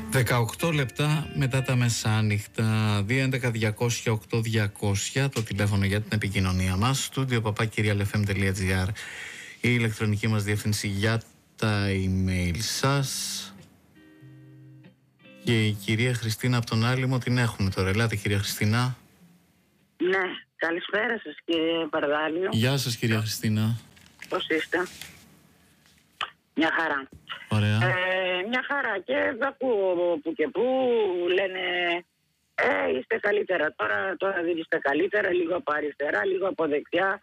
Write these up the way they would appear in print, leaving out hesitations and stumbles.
18 λεπτά μετά τα μεσάνυχτα. 211-200-8200 το τηλέφωνο για την επικοινωνία μας. Στούντιο papakirialfm.gr η ηλεκτρονική μας διεύθυνση για τα email σας. Και η κυρία Χριστίνα από τον Άλυμο την έχουμε τώρα. Ελάτε κυρία Χριστίνα. Ναι, καλησπέρα σας κύριε Παρδάλιο. Γεια σας κυρία Χριστίνα. Πώς είστε? Μια χαρά. Ωραία. Μια χαρά και ακούω που και που λένε είστε καλύτερα τώρα δεν είστε καλύτερα, λίγο από αριστερά, λίγο από δεξιά.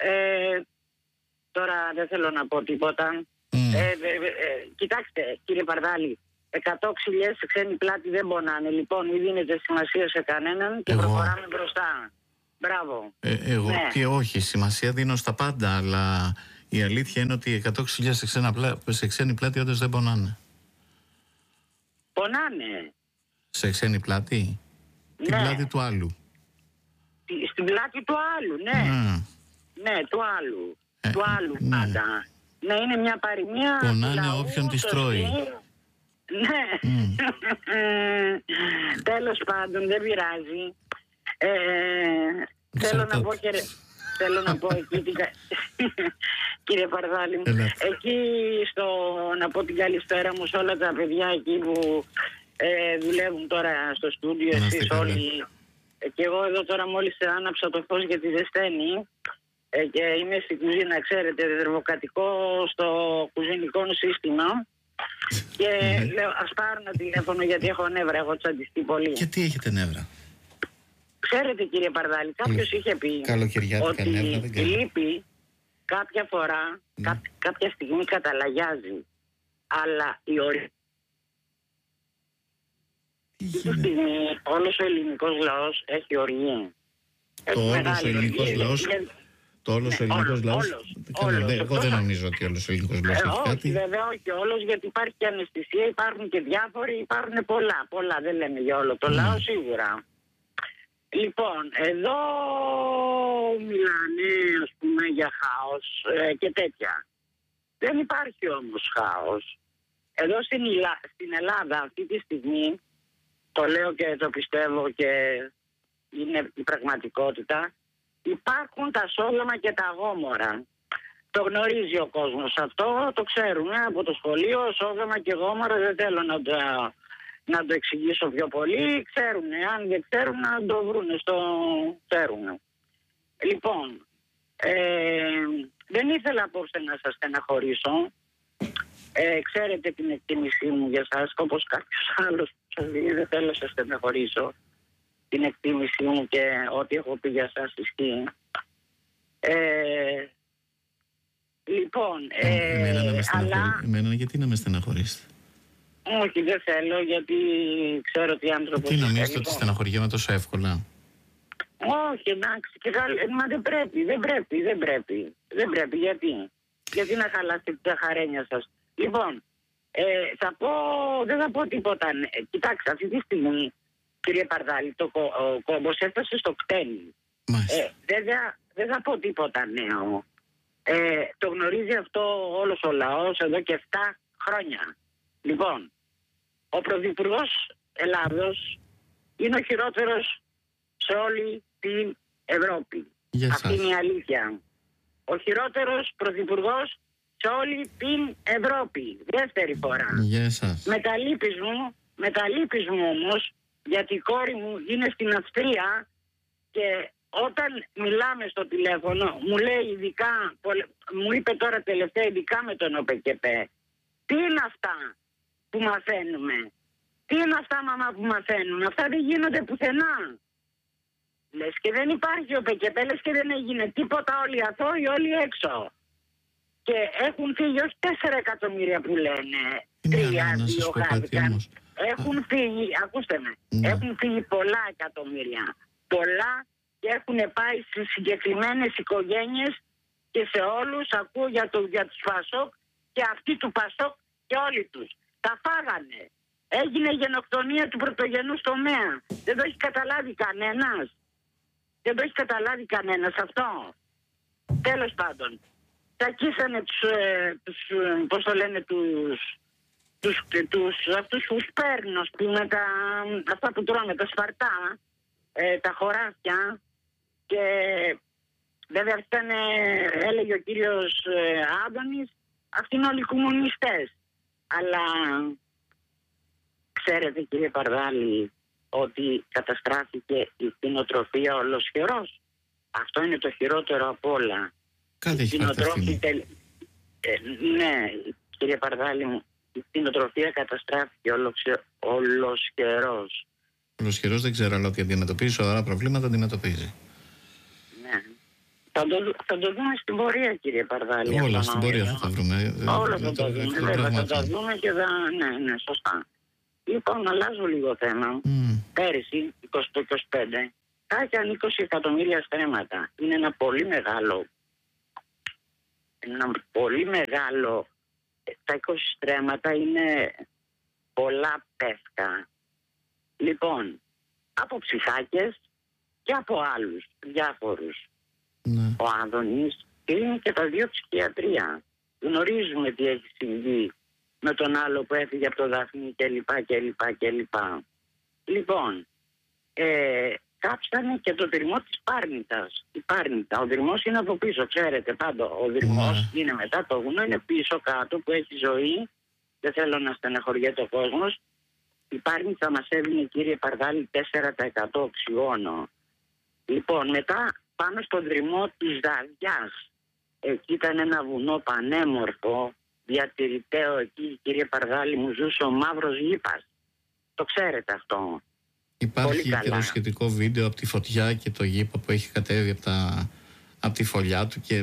Τώρα δεν θέλω να πω τίποτα. Κοιτάξτε κύριε Παρδάλη, 100 ξυλιές σε ξένη πλάτη δεν πονάνε. Λοιπόν, μην δίνετε σημασία σε κανέναν και προχωράμε μπροστά. Μπράβο. Εγώ και όχι, σημασία δίνω στα πάντα, αλλά η αλήθεια είναι ότι 100 ξυλιές σε ξένη πλάτη όντως δεν πονάνε. Πονάνε. Σε ξένη πλάτη? Ναι. Την πλάτη του άλλου. Στην πλάτη του άλλου, ναι. Ναι, του άλλου. Του άλλου πάντα. Ναι, είναι μια παροιμία. Πονάνε όποιον τη τρώει. Ναι. Τέλος πάντων, δεν πειράζει. Θέλω να πω εκεί κύριε Παρδάλη, εκεί να πω την καλησπέρα μου σε όλα τα παιδιά εκεί που δουλεύουν τώρα στο στούντιο, εσείς όλοι. Και εγώ εδώ τώρα μόλις άναψα το φως γιατί ζεσταίνει και είμαι στην κουζίνα, ξέρετε, δερβοκατοικώ στο κουζινικό σύστημα. Και λέω ας πάρω ένα τηλέφωνο γιατί έχω νεύρα, έχω τσαντιστεί πολύ. Και τι έχετε νεύρα? Ξέρετε κύριε Παρδάλη, κάποιος είχε πει ότι η λύπη κάποια φορά, κάποια στιγμή καταλαγιάζει, αλλά η ορεινή στιγμή όλος ο ελληνικός λαός έχει οργή. Όλος ο ελληνικός λαός? Το όλος ο ελληνικός λαός? Εγώ δεν νομίζω ότι όλος ο ελληνικός λαός έχει κάτι. Όχι, βέβαια όχι όλος, γιατί υπάρχει και αναισθησία, υπάρχουν και διάφοροι, υπάρχουν πολλά, δεν λέμε για όλο το λαό σίγουρα. Λοιπόν, εδώ μιλάνε ας πούμε για χάος και τέτοια. Δεν υπάρχει όμως χάος. Εδώ στην Ελλάδα αυτή τη στιγμή, το λέω και το πιστεύω και είναι η πραγματικότητα, υπάρχουν τα Σόδομα και τα Γόμορα. Το γνωρίζει ο κόσμος αυτό, το ξέρουν από το σχολείο. Σόδομα και Γόμορα δεν θέλω να το εξηγήσω πιο πολύ. Ξέρουν, αν δεν ξέρουν να το βρούνε ξέρουν. Λοιπόν, δεν ήθελα απόψε να σας στεναχωρήσω. Ξέρετε την εκτίμησή μου για σας, όπως κάποιος άλλος δεν θέλω να σας στεναχωρήσω. Την εκτίμησή μου και ό,τι έχω πει για σας ισχύει. Λοιπόν, εμένα γιατί να με στεναχωρήσετε? Όχι, δεν θέλω, γιατί ξέρω ότι οι άνθρωποι... Τι νομίζετε ότι στεναχωριέμαι τόσο εύκολα? Όχι, εντάξει, μα δεν πρέπει, γιατί να χαλάσετε την ζαχαρένια σας. Λοιπόν, δεν θα πω τίποτα. Κοιτάξτε, αυτή τη στιγμή, κύριε Παρδάλη, ο κόμπος έφτασε στο κτέλι. Δεν θα πω τίποτα νέο. Το γνωρίζει αυτό όλος ο λαός εδώ και 7 χρόνια. Λοιπόν, ο Πρωθυπουργός Ελλάδος είναι ο χειρότερος σε όλη την Ευρώπη. Αυτή είναι η αλήθεια. Ο χειρότερος Πρωθυπουργός σε όλη την Ευρώπη. Δεύτερη φορά. Με τα λύπης μου όμως, γιατί η κόρη μου είναι στην Αυστρία και όταν μιλάμε στο τηλέφωνο μου λέει μου είπε τώρα τελευταία ειδικά με τον ΟΠΕΚΕΠΕ, τι είναι αυτά που μαθαίνουμε? Τι είναι αυτά μαμά που μαθαίνουμε? Αυτά δεν γίνονται πουθενά. Λες και δεν υπάρχει ο ΟΠΕΚΕΠΕ, λες και δεν έγινε τίποτα, όλοι οι αθώοι, όλοι έξω. Και έχουν φύγει όχι 4 εκατομμύρια που λένε, 3-2 χάθηκαν. Έχουν φύγει, ακούστε με, έχουν φύγει πολλά εκατομμύρια. Πολλά, και έχουν πάει σε συγκεκριμένες οικογένειες και σε όλους. Ακούω για τους Πασόκ και αυτοί του Πασόκ και όλοι τους. Τα φάγανε. Έγινε γενοκτονία του πρωτογενούς τομέα. Δεν το έχει καταλάβει κανένας. Δεν το έχει καταλάβει κανένας αυτό. Τέλος πάντων, τσακίσανε τους πώς το λένε, αυτούς που σπέρνουν, ας πούμε, αυτά που τρώνε, τα σπαρτά, τα χωράφια. Και βέβαια αυτά έλεγε ο κύριος Άδωνης, αυτοί είναι όλοι κομμουνιστές. Αλλά ξέρετε, κύριε Παρδάλη, ότι καταστράφηκε η κτηνοτροφία ολοσχερός. Αυτό είναι το χειρότερο απ' όλα. Κάτι έχει παρτευτεί. Ναι, κύριε Παρδάλη μου, η κτηνοτροφία καταστράφηκε ολοσχερός. Ολοσχερός δεν ξέρω, αλλά ότι αντιμετωπίζει σοβαρά προβλήματα, αντιμετωπίζει. Ναι. Θα το δούμε στην πορεία, κύριε Παρδάλη. Όλα στην πορεία θα τα βρούμε. Όλα θα τα δούμε. Βέβαια θα τα δούμε και ναι, σωστά. Λοιπόν, αλλάζω λίγο θέμα. Πέρυσι, 2025, κάκιαν 20 εκατομμύρια στρέμματα. Είναι ένα πολύ μεγάλο. Τα 20 στρέμματα είναι πολλά πεύκα. Λοιπόν, από ψυχάκες και από άλλους διάφορους. Ναι. Ο Άδωνης κλείνει και τα 2 ψυχιατρία. Γνωρίζουμε τι έχει συμβεί με τον άλλο που έφυγε από το Δάφνη κλπ. Λοιπόν, κάψανε και το δρυμό της Πάρνητας. Η Πάρνητα, ο δρυμός είναι από πίσω, ξέρετε πάντα. Ο δρυμός είναι μετά το βουνό, είναι πίσω κάτω που έχει ζωή. Δεν θέλω να στεναχωριέται ο κόσμος. Η Πάρνητα μας έβγαινε, κύριε Παρδάλη, 4% οξυγόνο. Λοιπόν, μετά πάμε στον δρυμό της Δαδιάς. Εκεί ήταν ένα βουνό πανέμορφο, διατηρηταίο εκεί, κύριε Παρδάλη μου, ζούσε ο μαύρος γήπας. Το ξέρετε αυτό. Υπάρχει και το σχετικό βίντεο από τη φωτιά και το γήπα που έχει κατέβει από τη φωλιά του και...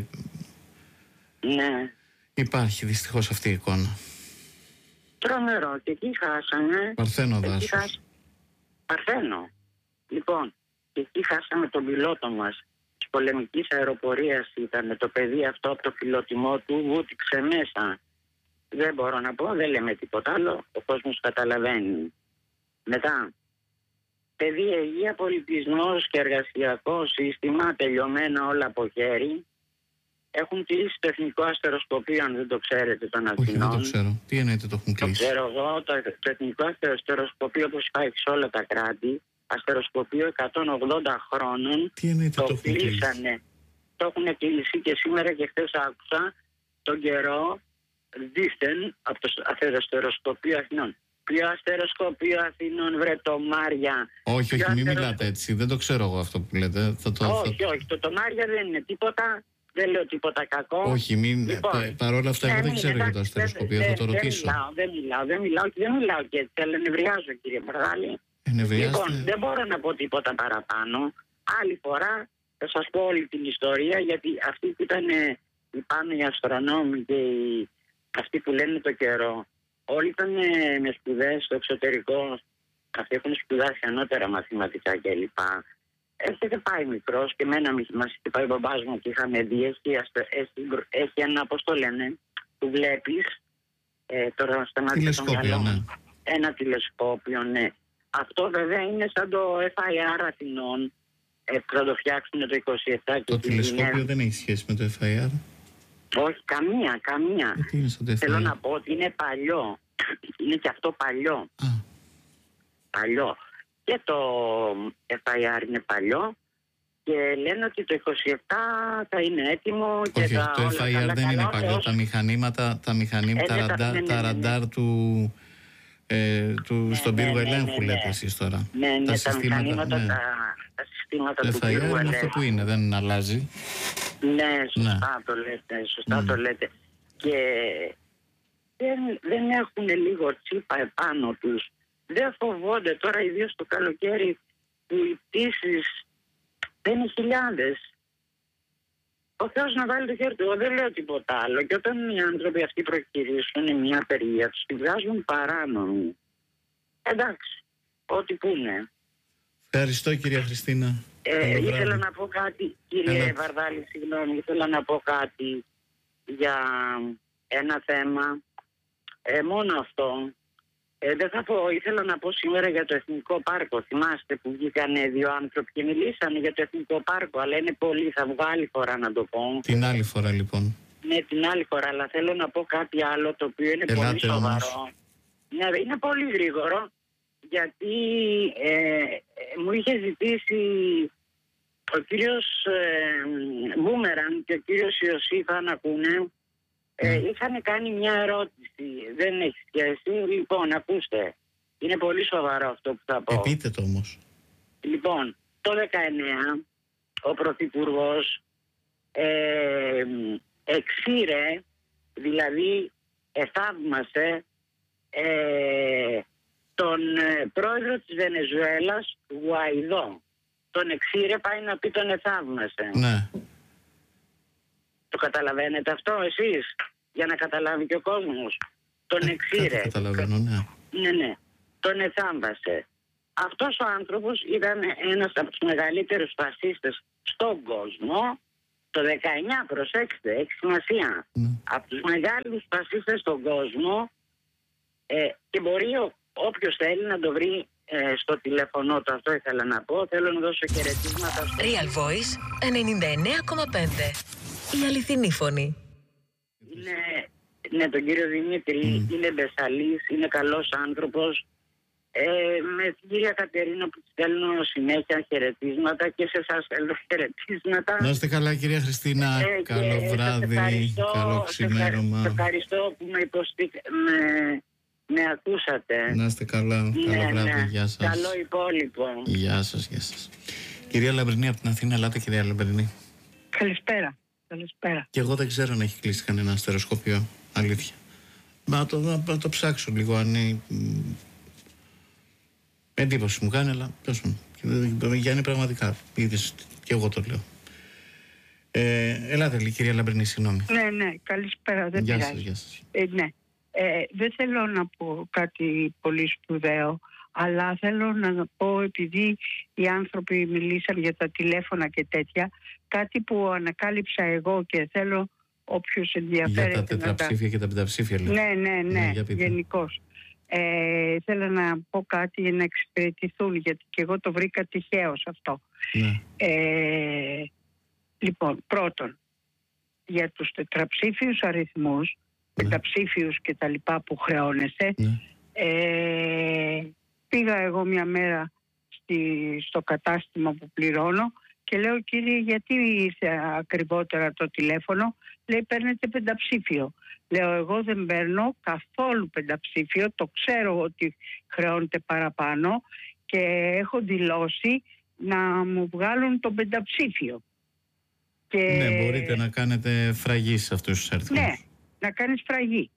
Ναι. Υπάρχει δυστυχώς αυτή η εικόνα. Τρομερό. Και εκεί χάσαμε... Παρθένο δάσος. Παρθένο. Λοιπόν, και εκεί χάσαμε τον πιλότο μας της πολεμικής αεροπορίας. Ήταν το παιδί αυτό από το φιλότιμό του, βούτυξε μέσα. Δεν μπορώ να πω, δεν λέμε τίποτα άλλο, ο κόσμος καταλαβαίνει. Μετά, παιδεία, υγεία, πολιτισμός και εργασιακό σύστημα, τελειωμένα όλα από χέρι. Έχουν κλείσει το Εθνικό Αστεροσκοπείο, αν δεν το ξέρετε, των Αθηνών. Όχι, δεν το ξέρω. Τι εννοείται το έχουν κλείσει? Το ξέρω εγώ, το Εθνικό Αστεροσκοπείο, όπως υπάρχει σε όλα τα κράτη, αστεροσκοπείο 180 χρόνων. Τι εννοείται το έχουν κλείσανε. Το έχουν κλείσει και σήμερα και χθες άκουσα τον καιρό δίθεν από το αστεροσκοπείο Αθηνών. Ποιο αστεροσκοπείο Αθηνών, βρε το Μάρια? Όχι, μην μιλάτε έτσι. Δεν το ξέρω εγώ αυτό που λέτε. Όχι, το Μάρια δεν είναι τίποτα. Δεν λέω τίποτα κακό. Όχι, λοιπόν, παρόλα αυτά εγώ δεν ξέρω για το αστεροσκοπείο, θα το ρωτήσω. Δεν μιλάω και έτσι, αλλά νευριάζω, κύριε Παρδάλη. Λοιπόν, δεν μπορώ να πω τίποτα παραπάνω. Άλλη φορά θα σας πω όλη την ιστορία, γιατί αυτοί που ήταν οι πάνω οι αστρονόμοι και αυτοί που λένε το καιρό, όλοι ήταν με σπουδές στο εξωτερικό. Αυτοί έχουν σπουδάσει ανώτερα μαθηματικά κλπ. Έχετε πάει μικρός και εμένα μας είχε πάει ο μπαμπάς μου και είχαμε δει, έχει ένα, πώς το λένε, που βλέπεις, τώρα σταμάτησε το μυαλό μου. Ένα τηλεσκόπιο, ναι. Αυτό βέβαια είναι σαν το FIR Αθηνών, που θα το φτιάξουν το 27. Το τηλεσκόπιο δεν έχει σχέση με το FIR. Όχι, καμία. Θέλω να πω ότι είναι παλιό. Είναι και αυτό παλιό. Παλιό. Και το FIR είναι παλιό και λένε ότι το 27 θα είναι έτοιμο. Όχι, και το FIR δεν είναι παλιό. Τα μηχανήματα, τα ραντάρ του στον πύργο ελέγχου λέτε εσείς τώρα. Ναι, τα συστήματα, τα συστήματα του πύργου ελέγχου. Είναι αυτό που είναι, δεν αλλάζει. Ναι, σωστά το λέτε. Και δεν έχουν λίγο τσίπα επάνω τους. Δεν φοβόνται τώρα, ιδίως το καλοκαίρι που οι πτήσεις δεν είναι χιλιάδες. Ο Θεός να βάλει το χέρι του, εγώ δεν λέω τίποτα άλλο. Και όταν οι άνθρωποι αυτοί προκυρήσουν μια απεργία, τους τη βγάζουν παράνομοι. Εντάξει, ό,τι πούνε. Ευχαριστώ, κυρία Χριστίνα. Ήθελα να πω κάτι, κύριε Βαρδάλη, συγγνώμη, ήθελα να πω κάτι για ένα θέμα. Μόνο αυτό. Δεν θα πω, ήθελα να πω σήμερα για το Εθνικό Πάρκο. Θυμάστε που βγήκανε 2 άνθρωποι και μιλήσανε για το Εθνικό Πάρκο, αλλά είναι πολύ, θα βγω άλλη φορά να το πω. Την άλλη φορά λοιπόν. Ναι, την άλλη φορά, αλλά θέλω να πω κάτι άλλο το οποίο είναι πολύ σοβαρό. Ναι, είναι πολύ γρήγορο, γιατί μου είχε ζητήσει ο κύριος Μπούμεραν και ο κύριος Ιωσήφα να ακούνε. Είχαν κάνει μια ερώτηση, δεν έχει σχέση. Λοιπόν, ακούστε, είναι πολύ σοβαρό αυτό που θα πω. Πείτε το όμως. Λοιπόν, το 19 ο Πρωθυπουργός εξήρε, δηλαδή εθαύμασε τον πρόεδρο της Βενεζουέλας, Γουαϊδό. Τον εξήρε, πάει να πει τον εθαύμασε. Ναι. Το καταλαβαίνετε αυτό εσείς, για να καταλάβει και ο κόσμος? Τον εξήρε. Καταλαβαίνω, ναι. Ναι. Τον εθάμβασε. Αυτός ο άνθρωπος ήταν ένας από τους μεγαλύτερους φασίστες στον κόσμο. Το 19, προσέξτε, έχει σημασία. Από τους μεγάλους φασίστες στον κόσμο, και μπορεί όποιος θέλει να το βρει στο τηλέφωνο του. Αυτό ήθελα να πω. Θέλω να δώσω χαιρετίσματα. Real Voice 99,5. Η αληθινή φωνή. Ναι, τον κύριο Δημήτρη. Είναι μπεσαλής, είναι καλός άνθρωπος. Με την κυρία Κατερίνα που της στέλνω συνέχεια χαιρετίσματα, και σε εσάς θέλω χαιρετίσματα. Να είστε καλά, κυρία Χριστίνα. Καλό βράδυ, καλό ξημέρωμα. Σε ευχαριστώ που με ακούσατε. Να είστε καλά, καλό βράδυ, γεια σας. Καλό υπόλοιπο. Γεια σας. Κυρία Λαμπρινή από την Αθήνα, ελάτε κυρία Λαμπρινή. Καλησπέρα. Και εγώ δεν ξέρω αν έχει κλείσει κανένα αστεροσκόπιο, αλήθεια. Να το ψάξω λίγο, αν είναι... Εντύπωση μου κάνει, αλλά Γιάννη, πραγματικά, είδες, και εγώ το λέω. Ελάτε, κυρία Λαμπρινή, συγγνώμη. Ναι, καλησπέρα, δεν πειράζει. Γεια σας. Ναι. Δεν θέλω να πω κάτι πολύ σπουδαίο, αλλά θέλω να πω, επειδή οι άνθρωποι μιλήσαν για τα τηλέφωνα και τέτοια, κάτι που ανακάλυψα εγώ και θέλω όποιος ενδιαφέρεται. Για τα τετραψήφια και τα πενταψήφια, λέει. Ναι, γενικώς. Θέλω να πω κάτι για να εξυπηρετηθούν, γιατί και εγώ το βρήκα τυχαίως αυτό. Ναι. Λοιπόν, πρώτον, για τους τετραψήφιους αριθμούς, πενταψήφιους και τα λοιπά που χρεώνεσαι, πήγα εγώ μια μέρα στο κατάστημα που πληρώνω και λέω, κύριε, γιατί ήρθε ακριβότερα το τηλέφωνο? Λέει, παίρνετε πενταψήφιο. Λέω, εγώ δεν παίρνω καθόλου πενταψήφιο, το ξέρω ότι χρεώνεται παραπάνω και έχω δηλώσει να μου βγάλουν το πενταψήφιο. Ναι, μπορείτε να κάνετε φραγή σε αυτούς τους αριθμούς. Ναι, να κάνεις φραγή.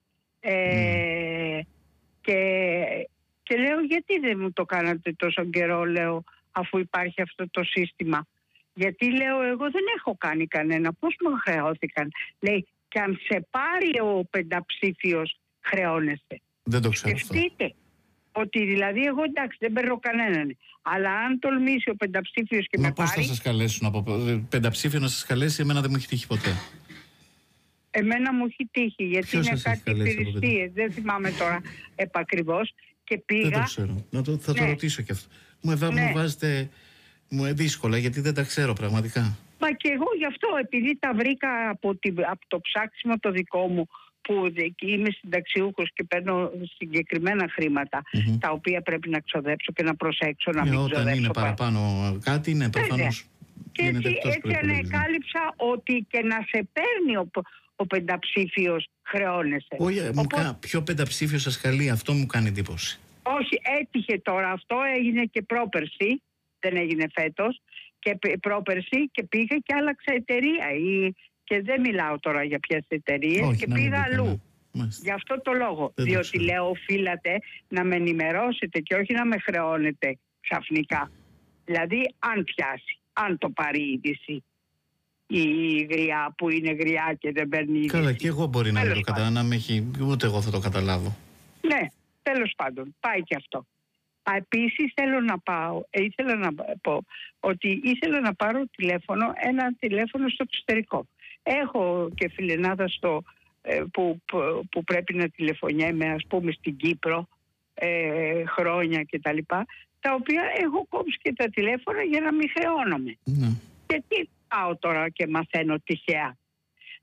Και λέω, γιατί δεν μου το κάνατε τόσο καιρό, λέω, αφού υπάρχει αυτό το σύστημα? Γιατί, λέω, εγώ δεν έχω κάνει κανένα, πώς μου χρεώθηκαν? Λέει, και αν σε πάρει ο πενταψήφιος χρεώνεσαι. Δεν το ξέρω. Σκεφτείτε ότι δηλαδή εγώ, εντάξει, δεν παίρνω κανέναν, αλλά αν τολμήσει ο πενταψήφιος και με πάρει... Πώς θα σας καλέσουν από πενταψήφιο να σας καλέσει? Εμένα δεν μου έχει τύχει ποτέ. Εμένα μου έχει τύχει, γιατί ποιος είναι κάτι υπηρεσίες, δεν θυμάμαι τώρα επακριβώς, και πήγα... Δεν το ξέρω, θα το ρωτήσω και αυτό. Μου βάζετε δύσκολα, γιατί δεν τα ξέρω πραγματικά. Μα και εγώ γι' αυτό, επειδή τα βρήκα από το ψάξιμο το δικό μου, που είμαι συνταξιούχος και παίρνω συγκεκριμένα χρήματα, τα οποία πρέπει να ξοδέψω και να προσέξω να μην ξοδέψω. Όταν είναι παραπάνω κάτι, είναι προφανώς. Και έτσι ανακάλυψα ότι και να σε παίρνει ο πενταψήφιος χρεώνεσαι. Ποιο πενταψήφιο σας καλεί? Αυτό μου κάνει εντύπωση. Όχι, έτυχε τώρα αυτό, έγινε και πρόπερση, δεν έγινε φέτος, και πρόπερση, και πήγα και άλλαξα εταιρεία. Και δεν μιλάω τώρα για ποιες εταιρείες, και πήγα αλλού. Γι' αυτό το λόγο. Διότι λέω, οφείλατε να με ενημερώσετε και όχι να με χρεώνετε ξαφνικά. Δηλαδή, αν πιάσει, αν το πάρει είδηση η γριά, που είναι γριά και δεν παίρνει είδηση. Καλά, και εγώ μπορεί να μην το καταλάβω, ούτε εγώ θα το καταλάβω. Ναι, τέλος πάντων, πάει και αυτό. Επίσης ήθελα να πω ότι ήθελα να πάρω ένα τηλέφωνο στο εξωτερικό. Έχω και φιλενάδα που πρέπει να τηλεφωνιέμαι, ας πούμε, στην Κύπρο χρόνια και τα λοιπά, τα οποία έχω κόψει και τα τηλέφωνα για να μην χρεώνομαι. Και τι πάω τώρα και μαθαίνω τυχαία?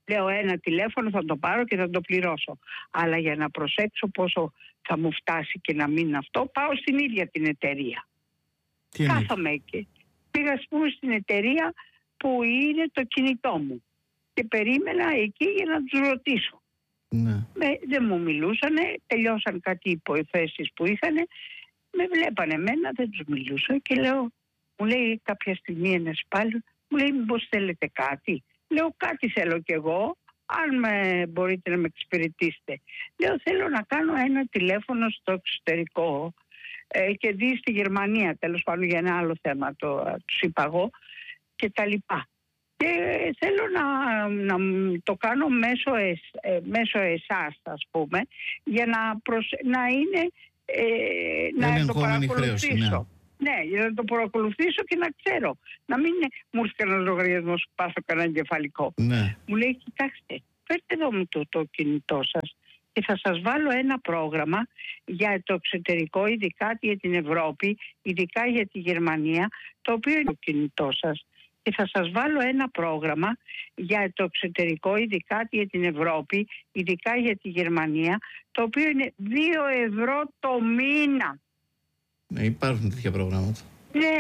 Λέω ένα τηλέφωνο θα το πάρω και θα το πληρώσω. Αλλά για να προσέξω πόσο θα μου φτάσει και να μην αυτό, πάω στην ίδια την εταιρεία. Κάθομαι εκεί. Πήγα ας πούμε στην εταιρεία που είναι το κινητό μου και περίμενα εκεί για να τους ρωτήσω. Ναι. Δεν μου μιλούσανε, τελειώσαν κάτι υποθέσεις που είχανε, με βλέπανε εμένα, δεν τους μιλούσα και λέω, μου λέει κάποια στιγμή ένας πάλι, μου λέει μήπως θέλετε κάτι. Λέω κάτι θέλω κι εγώ, αν μπορείτε να με εξυπηρετήσετε. Λέω θέλω να κάνω ένα τηλέφωνο στο εξωτερικό και δει στη Γερμανία, τέλος πάντων για ένα άλλο θέμα τους είπα εγώ και τα λοιπά. Και θέλω να το κάνω μέσω εσάς ας πούμε για να είναι να το παρακολουθήσω. Ναι, για να το παρακολουθήσω και να ξέρω. Να μην μου έρθει κανένα λογαριασμό που πάθω κανένα εγκεφαλικό. Ναι. Μου λέει, κοιτάξτε, φέρτε εδώ μου το κινητό σας και θα σας βάλω ένα πρόγραμμα για το εξωτερικό, ειδικά για την Ευρώπη, ειδικά για τη Γερμανία, το οποίο είναι το κινητό σας. Και θα σας βάλω ένα πρόγραμμα για το εξωτερικό, ειδικά για την Ευρώπη, ειδικά για τη Γερμανία, το οποίο είναι 2 ευρώ το μήνα. Υπάρχουν τέτοια προγράμματα. Ναι.